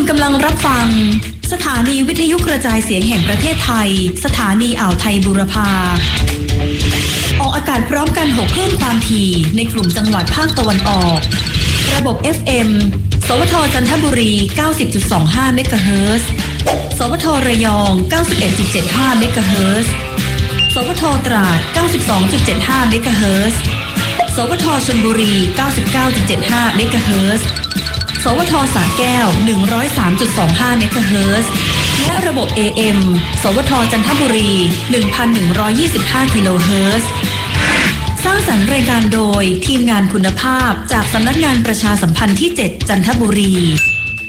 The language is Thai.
กำลังรับฟังสถานีวิทยุกระจายเสียงแห่งประเทศไทยสถานีอ่าวไทยบูรพาออกอากาศพร้อมกัน6คลื่นความถี่ในกลุ่มจังหวัดภาคตะวันออกระบบ FM สวทจันทบุรี 90.25 เมกะเฮิรตซ์สวทระยอง 91.75 เมกะเฮิรตซ์สวทตราด 92.75 เมกะเฮิรตซ์สวทชลบุรี 99.75 เมกะเฮิรตซ์สวทสระแก้ว 103.25 เมกะเฮิรตซ์และระบบ AM สวทจันทบุรี 1,125 กิโลเฮิรตซ์สร้างสรรค์รายการโดยทีมงานคุณภาพจากสำนักงานประชาสัมพันธ์ที่ 7 จันทบุรี